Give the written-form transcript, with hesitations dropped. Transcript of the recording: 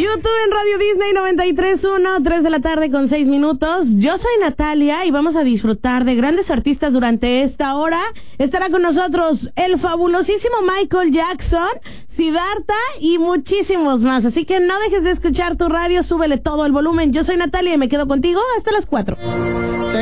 YouTube en Radio Disney 93.1, 3 de la tarde con 6 minutos. Yo soy Natalia y vamos a disfrutar de grandes artistas durante esta hora. Estará con nosotros el fabulosísimo Michael Jackson, Siddhartha y muchísimos más. Así que no dejes de escuchar tu radio, súbele todo el volumen. Yo soy Natalia y me quedo contigo hasta las 4.